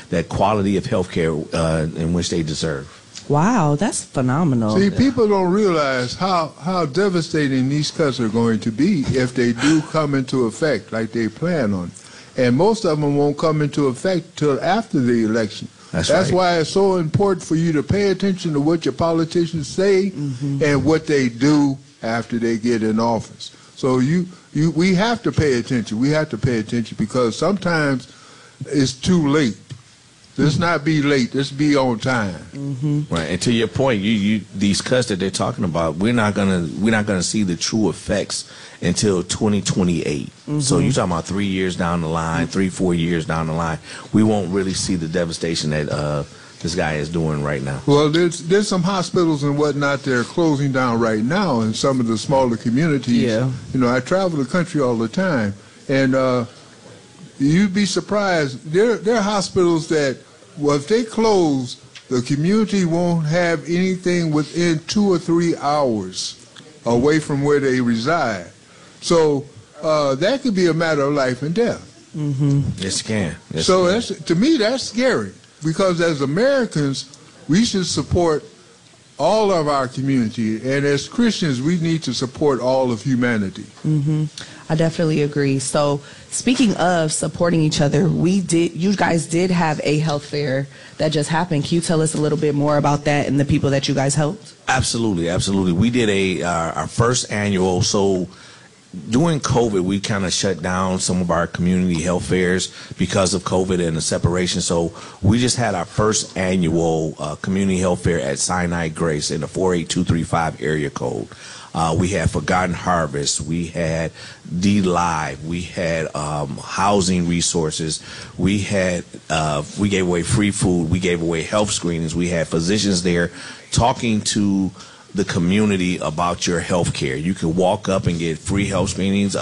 that quality of health care in which they deserve. Wow, that's phenomenal. See, people don't realize how devastating these cuts are going to be if they do come into effect like they plan on. And most of them won't come into effect till after the election. That's right. Why it's so important for you to pay attention to what your politicians say and what they do after they get in office. So we have to pay attention. We have to pay attention because sometimes it's too late. Let's not be late. Let's be on time. Right. And to your point, these cuts that they're talking about, we're not gonna see the true effects until 2028. So you're talking about 3 years down the line, 3-4 years down the line, we won't really see the devastation that this guy is doing right now. Well, there's some hospitals and whatnot that are closing down right now in some of the smaller communities. Yeah. You know, I travel the country all the time, and you'd be surprised. There are hospitals that, well, if they close, the community won't have anything within 2 or 3 hours away from where they reside. So that could be a matter of life and death. Yes, it can. Yes, So to me, that's scary because as Americans, we should support all of our community, and as Christians, we need to support all of humanity. I definitely agree. So speaking of supporting each other, you guys did have a health fair that just happened. Can you tell us a little bit more about that and the people that you guys helped? Absolutely, absolutely. We did our first annual. So during COVID, we kind of shut down some of our community health fairs because of COVID and the separation. So we just had our first annual community health fair at Sinai Grace in the 48235 area code. We had Forgotten Harvest, we had D-Live, we had housing resources, we gave away free food, we gave away health screenings, we had physicians there talking to the community about your health care. You can walk up and get free health screenings,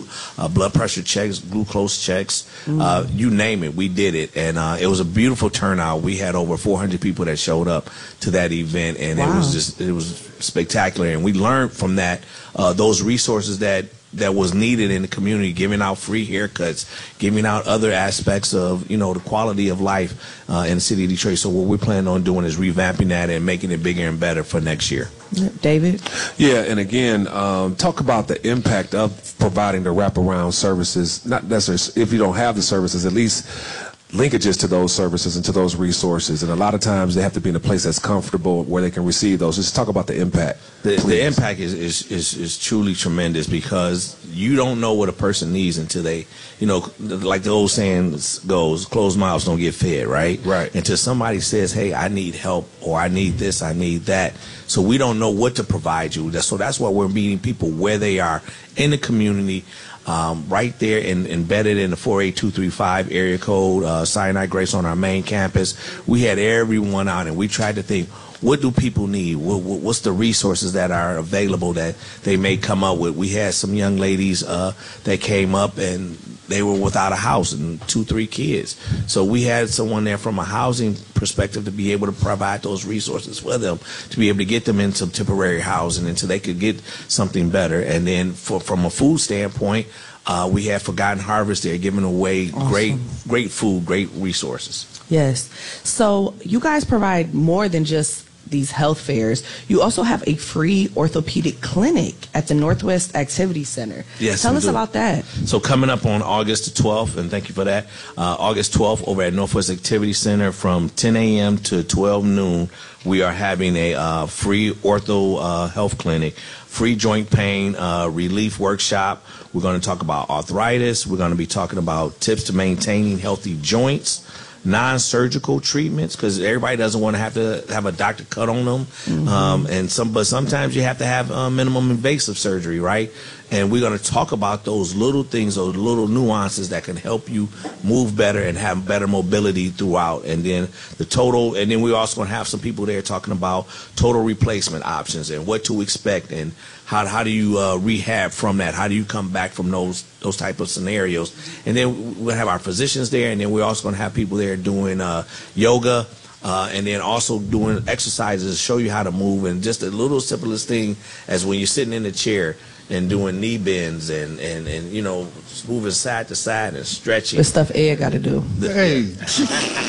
blood pressure checks, glucose checks, you name it, we did it. And it was a beautiful turnout. We had over 400 people that showed up to that event, and it was spectacular. And we learned from that, those resources that was needed in the community, giving out free haircuts, giving out other aspects of, you know, the quality of life in the city of Detroit. So what we're planning on doing is revamping that and making it bigger and better for next year. David? Yeah, and again, talk about the impact of providing the wraparound services, not necessarily if you don't have the services, at least linkages to those services and to those resources. And a lot of times they have to be in a place that's comfortable where they can receive those. Just talk about the impact. The impact is truly tremendous because you don't know what a person needs until they, you know, like the old saying goes, closed mouths don't get fed, right? Right. Until somebody says, hey, I need help, or I need this, I need that. So we don't know what to provide you. So that's why we're meeting people where they are in the community, right there embedded in the 48235 area code, Sinai Grace on our main campus. We had everyone out, and we tried to think, what do people need? What's the resources that are available that they may come up with? We had some young ladies that came up, and they were without a house and 2-3 kids. So we had someone there from a housing perspective to be able to provide those resources for them, to be able to get them into temporary housing until they could get something better. And then from a food standpoint, we had Forgotten Harvest there giving away great food, great resources. Yes. So you guys provide more than just these health fairs. You also have a free orthopedic clinic at the Northwest Activity Center. Yes, Tell us about that. So coming up on August the 12th, and thank you for that, August 12th over at Northwest Activity Center from 10 a.m. to 12 noon, we are having a free ortho health clinic, free joint pain relief workshop. We're going to talk about arthritis. We're going to be talking about tips to maintaining healthy joints, non-surgical treatments, because everybody doesn't want to have a doctor cut on them, but sometimes you have to have minimum invasive surgery, right? And we're going to talk about those little things, those little nuances that can help you move better and have better mobility throughout. And then we're also going to have some people there talking about total replacement options and what to expect and how do you rehab from that? How do you come back from those type of scenarios? And then we'll have our physicians there, and then we're also going to have people there doing yoga, and then also doing exercises to show you how to move, and just a little simplest thing as when you're sitting in the chair and doing knee bends and you know, moving side to side and stretching. The stuff Ed got to do. Hey.